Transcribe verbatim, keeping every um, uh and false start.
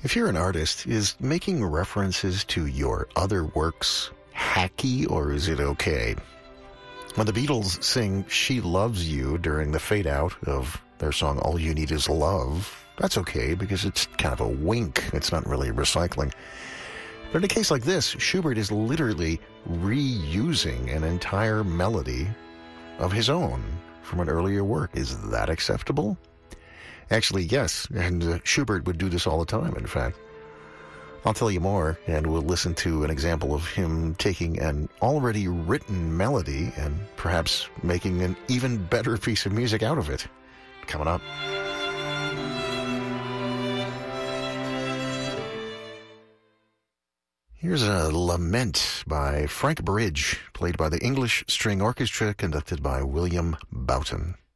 If you're an artist, is making references to your other works hacky, or is it okay? When the Beatles sing She Loves You during the fade-out of their song All You Need Is Love, that's okay because it's kind of a wink. It's not really recycling. But in a case like this, Schubert is literally reusing an entire melody of his own from an earlier work. Is that acceptable? Actually, yes, and uh, Schubert would do this all the time, in fact. I'll tell you more, and we'll listen to an example of him taking an already written melody and perhaps making an even better piece of music out of it. Coming up. Here's a Lament by Frank Bridge, played by the English String Orchestra, conducted by William Boughton.